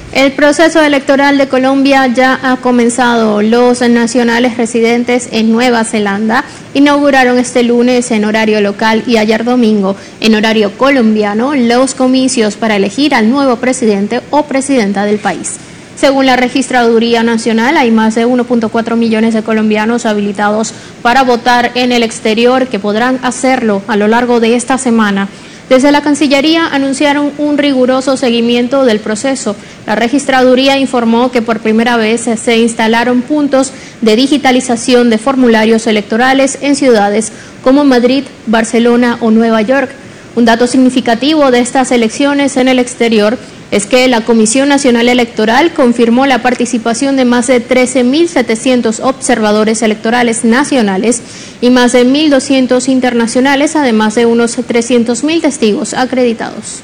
El proceso electoral de Colombia ya ha comenzado. Los nacionales residentes en Nueva Zelanda inauguraron este lunes en horario local y ayer domingo en horario colombiano los comicios para elegir al nuevo presidente o presidenta del país. Según la Registraduría Nacional, hay más de 1.4 millones de colombianos habilitados para votar en el exterior que podrán hacerlo a lo largo de esta semana. Desde la Cancillería anunciaron un riguroso seguimiento del proceso. La Registraduría informó que por primera vez se instalaron puntos de digitalización de formularios electorales en ciudades como Madrid, Barcelona o Nueva York. Un dato significativo de estas elecciones en el exterior es que la Comisión Nacional Electoral confirmó la participación de más de 13.700 observadores electorales nacionales y más de 1.200 internacionales, además de unos 300.000 testigos acreditados.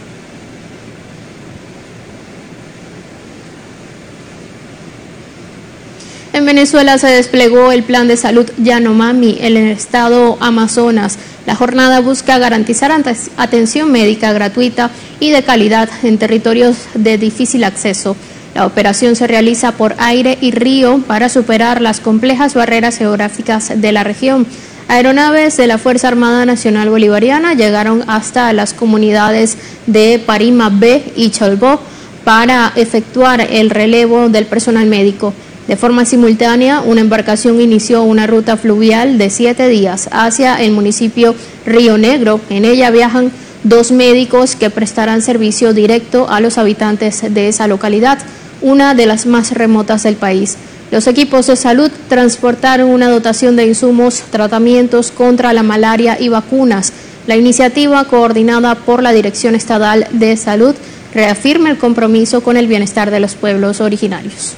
En Venezuela se desplegó el plan de salud Yanomami en el estado Amazonas. La jornada busca garantizar atención médica gratuita y de calidad en territorios de difícil acceso. La operación se realiza por aire y río para superar las complejas barreras geográficas de la región. Aeronaves de la Fuerza Armada Nacional Bolivariana llegaron hasta las comunidades de Parima B y Cholbó para efectuar el relevo del personal médico. De forma simultánea, una embarcación inició una ruta fluvial de 7 días hacia el municipio Río Negro. En ella viajan 2 médicos que prestarán servicio directo a los habitantes de esa localidad, una de las más remotas del país. Los equipos de salud transportaron una dotación de insumos, tratamientos contra la malaria y vacunas. La iniciativa, coordinada por la Dirección Estatal de Salud, reafirma el compromiso con el bienestar de los pueblos originarios.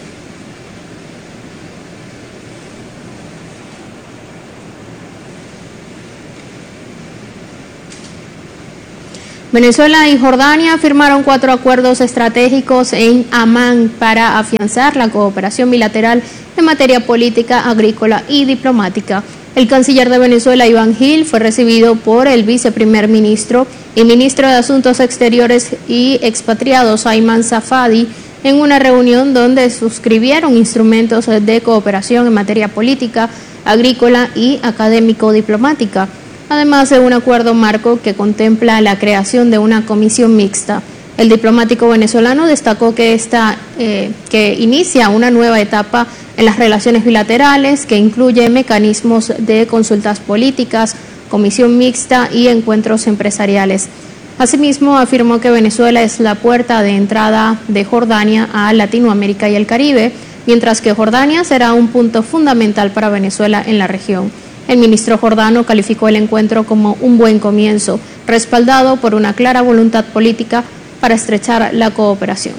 Venezuela y Jordania firmaron 4 acuerdos estratégicos en Amán para afianzar la cooperación bilateral en materia política, agrícola y diplomática. El canciller de Venezuela, Iván Gil, fue recibido por el viceprimer ministro y ministro de Asuntos Exteriores y Expatriados, Ayman Safadi, en una reunión donde suscribieron instrumentos de cooperación en materia política, agrícola y académico-diplomática, además de un acuerdo marco que contempla la creación de una comisión mixta. El diplomático venezolano destacó que que inicia una nueva etapa en las relaciones bilaterales que incluye mecanismos de consultas políticas, comisión mixta y encuentros empresariales. Asimismo, afirmó que Venezuela es la puerta de entrada de Jordania a Latinoamérica y el Caribe, mientras que Jordania será un punto fundamental para Venezuela en la región. El ministro jordano calificó el encuentro como un buen comienzo, respaldado por una clara voluntad política para estrechar la cooperación.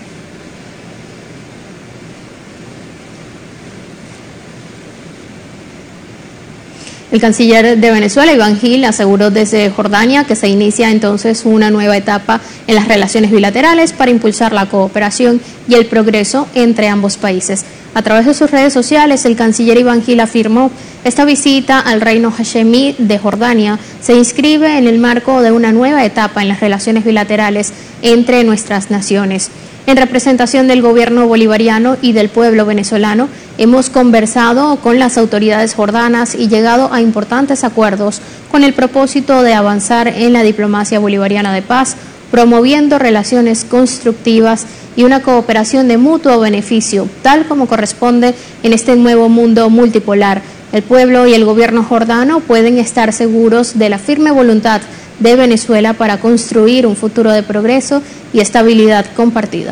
El canciller de Venezuela, Iván Gil, aseguró desde Jordania que se inicia entonces una nueva etapa en las relaciones bilaterales para impulsar la cooperación y el progreso entre ambos países. A través de sus redes sociales, el canciller Iván Gil afirmó: esta visita al reino hashemí de Jordania se inscribe en el marco de una nueva etapa en las relaciones bilaterales entre nuestras naciones. En representación del gobierno bolivariano y del pueblo venezolano, hemos conversado con las autoridades jordanas y llegado a importantes acuerdos con el propósito de avanzar en la diplomacia bolivariana de paz, promoviendo relaciones constructivas y una cooperación de mutuo beneficio, tal como corresponde en este nuevo mundo multipolar. El pueblo y el gobierno jordano pueden estar seguros de la firme voluntad de Venezuela para construir un futuro de progreso y estabilidad compartida.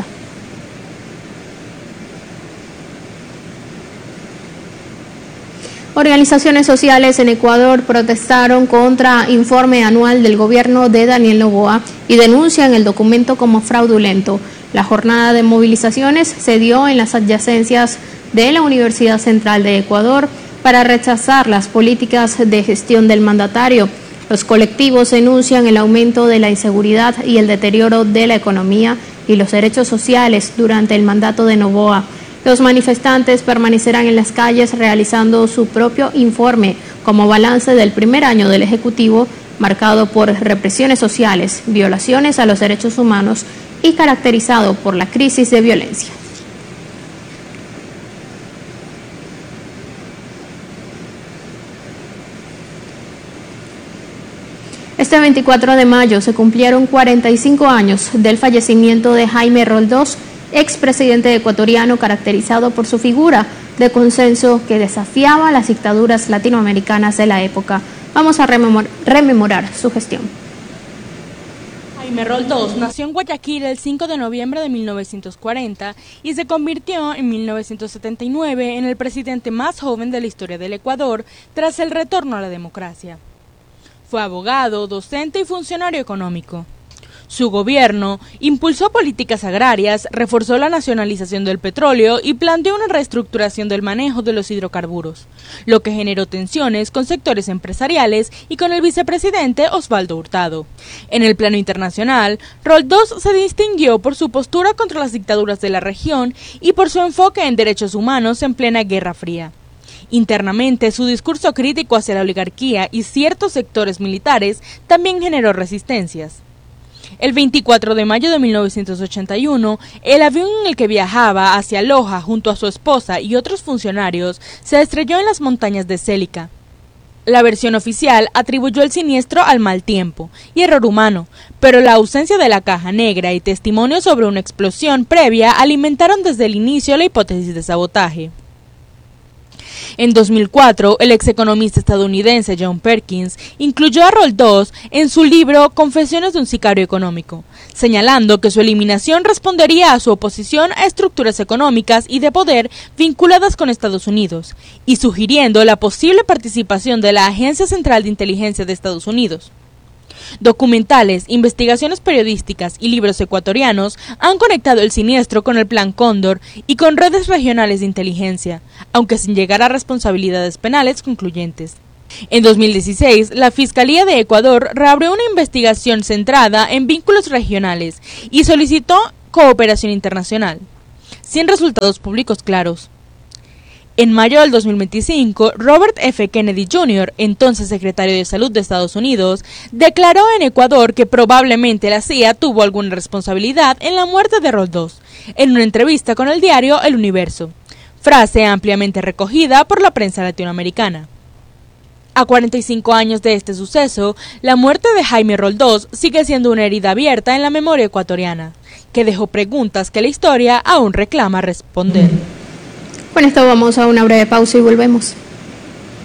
Organizaciones sociales en Ecuador protestaron contra informe anual del gobierno de Daniel Noboa y denuncian el documento como fraudulento. La jornada de movilizaciones se dio en las adyacencias de la Universidad Central de Ecuador para rechazar las políticas de gestión del mandatario. Los colectivos denuncian el aumento de la inseguridad y el deterioro de la economía y los derechos sociales durante el mandato de Noboa. Los manifestantes permanecerán en las calles realizando su propio informe como balance del primer año del Ejecutivo, marcado por represiones sociales, violaciones a los derechos humanos y caracterizado por la crisis de violencia. Este 24 de mayo se cumplieron 45 años del fallecimiento de Jaime Roldós, expresidente ecuatoriano caracterizado por su figura de consenso que desafiaba las dictaduras latinoamericanas de la época. Vamos a rememorar su gestión. Jaime Roldós nació en Guayaquil el 5 de noviembre de 1940 y se convirtió en 1979 en el presidente más joven de la historia del Ecuador tras el retorno a la democracia. Fue abogado, docente y funcionario económico. Su gobierno impulsó políticas agrarias, reforzó la nacionalización del petróleo y planteó una reestructuración del manejo de los hidrocarburos, lo que generó tensiones con sectores empresariales y con el vicepresidente Osvaldo Hurtado. En el plano internacional, Roldós se distinguió por su postura contra las dictaduras de la región y por su enfoque en derechos humanos en plena Guerra Fría. Internamente, su discurso crítico hacia la oligarquía y ciertos sectores militares también generó resistencias. El 24 de mayo de 1981, el avión en el que viajaba hacia Loja junto a su esposa y otros funcionarios se estrelló en las montañas de Célica. La versión oficial atribuyó el siniestro al mal tiempo y error humano, pero la ausencia de la caja negra y testimonios sobre una explosión previa alimentaron desde el inicio la hipótesis de sabotaje. En 2004, el execonomista estadounidense John Perkins incluyó a Roldós en su libro Confesiones de un sicario económico, señalando que su eliminación respondería a su oposición a estructuras económicas y de poder vinculadas con Estados Unidos, y sugiriendo la posible participación de la Agencia Central de Inteligencia de Estados Unidos. Documentales, investigaciones periodísticas y libros ecuatorianos han conectado el siniestro con el Plan Cóndor y con redes regionales de inteligencia, aunque sin llegar a responsabilidades penales concluyentes. En 2016, la Fiscalía de Ecuador reabrió una investigación centrada en vínculos regionales y solicitó cooperación internacional, sin resultados públicos claros. En mayo del 2025, Robert F. Kennedy Jr., entonces secretario de Salud de Estados Unidos, declaró en Ecuador que probablemente la CIA tuvo alguna responsabilidad en la muerte de Roldós, en una entrevista con el diario El Universo, frase ampliamente recogida por la prensa latinoamericana. A 45 años de este suceso, la muerte de Jaime Roldós sigue siendo una herida abierta en la memoria ecuatoriana, que dejó preguntas que la historia aún reclama responder. Con esto vamos a una breve pausa y volvemos.